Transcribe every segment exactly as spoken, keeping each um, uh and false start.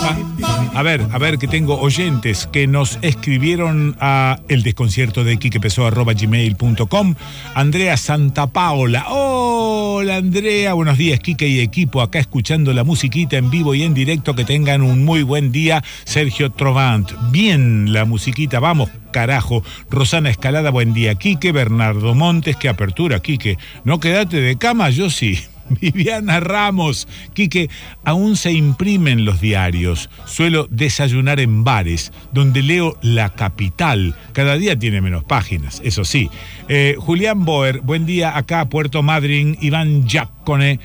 A ver, a ver, que tengo oyentes que nos escribieron a eldesconcierto de quique pessoa arroba gmail punto com. Andrea Santapaola. Hola, Andrea. Buenos días, Quique y equipo. Acá escuchando la musiquita en vivo y en directo. Que tengan un muy buen día. Sergio Trovant. Bien, la musiquita. Vamos, carajo. Rosana Escalada, buen día, Quique. Bernardo Montes, qué apertura, Quique. No quedate de cama, yo sí. Viviana Ramos, Quique, aún se imprimen los diarios. Suelo desayunar en bares, donde leo La Capital. Cada día tiene menos páginas, eso sí. Eh, Julián Boer, buen día, acá Puerto Madryn. Iván Giacone,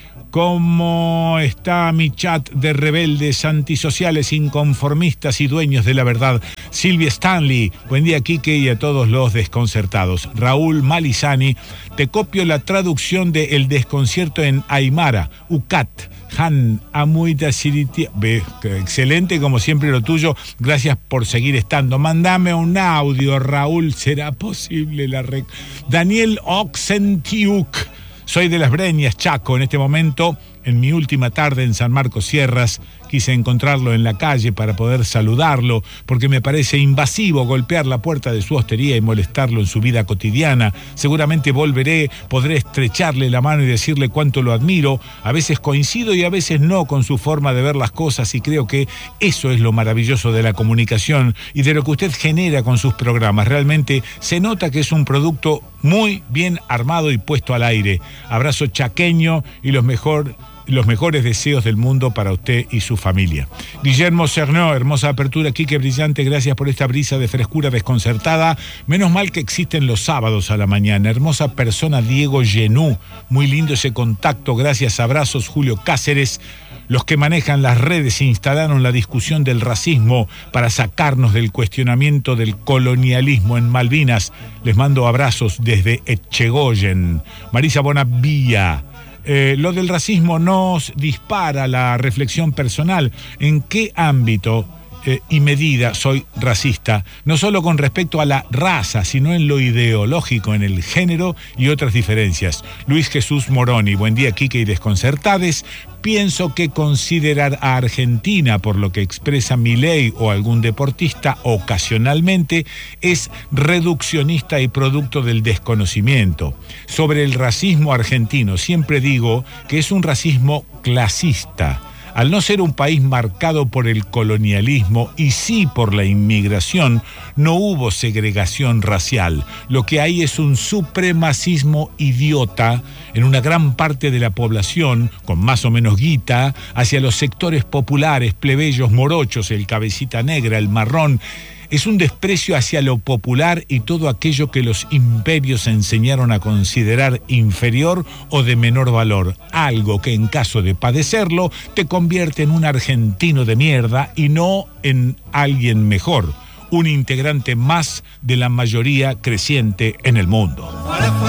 ¿cómo está mi chat de rebeldes, antisociales, inconformistas y dueños de la verdad? Silvia Stanley, buen día, Quique, y a todos los desconcertados. Raúl Malizani, te copio la traducción de El Desconcierto en Aymara, Ucat, Han, Amuita Siriti. Excelente, como siempre lo tuyo. Gracias por seguir estando. Mándame un audio, Raúl. ¿Será posible la rec... Daniel Oxentiuk. Soy de Las Breñas, Chaco, en este momento, en mi última tarde en San Marcos Sierras. Quise encontrarlo en la calle para poder saludarlo, porque me parece invasivo golpear la puerta de su hostería y molestarlo en su vida cotidiana. Seguramente volveré, podré estrecharle la mano y decirle cuánto lo admiro. A veces coincido y a veces no con su forma de ver las cosas, y creo que eso es lo maravilloso de la comunicación y de lo que usted genera con sus programas. Realmente se nota que es un producto muy bien armado y puesto al aire. Abrazo chaqueño y los mejor... los mejores deseos del mundo para usted y su familia. Guillermo Cernó, hermosa apertura, Quique, brillante, gracias por esta brisa de frescura desconcertada. Menos mal que existen los sábados a la mañana. Hermosa persona, Diego Genú, muy lindo ese contacto, gracias, abrazos, Julio Cáceres. Los que manejan las redes instalaron la discusión del racismo para sacarnos del cuestionamiento del colonialismo en Malvinas. Les mando abrazos desde Echegoyen. Marisa Bonavilla. Eh, lo del racismo nos dispara la reflexión personal. ¿En qué ámbito eh, y medida soy racista? No solo con respecto a la raza, sino en lo ideológico, en el género y otras diferencias. Luis Jesús Moroni, buen día, Quique y desconcertades. Pienso que considerar a Argentina por lo que expresa Milei o algún deportista ocasionalmente es reduccionista y producto del desconocimiento. Sobre el racismo argentino, siempre digo que es un racismo clasista. Al no ser un país marcado por el colonialismo y sí por la inmigración, no hubo segregación racial. Lo que hay es un supremacismo idiota en una gran parte de la población, con más o menos guita, hacia los sectores populares, plebeyos, morochos, el cabecita negra, el marrón. Es un desprecio hacia lo popular y todo aquello que los imperios enseñaron a considerar inferior o de menor valor. Algo que en caso de padecerlo te convierte en un argentino de mierda y no en alguien mejor. Un integrante más de la mayoría creciente en el mundo.